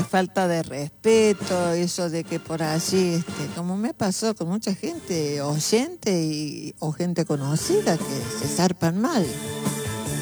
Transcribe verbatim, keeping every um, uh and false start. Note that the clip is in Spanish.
falta de respeto, eso de que por allí, este, como me pasó con mucha gente oyente y, o gente conocida que se zarpan mal.